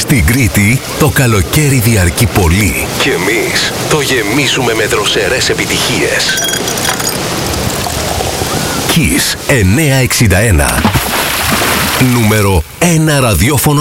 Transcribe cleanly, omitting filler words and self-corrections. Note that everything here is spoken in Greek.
Στην Κρήτη το καλοκαίρι διαρκεί πολύ και εμείς το γεμίζουμε με δροσερές επιτυχίες. Kiss 961. Νούμερο 1 ραδιόφωνο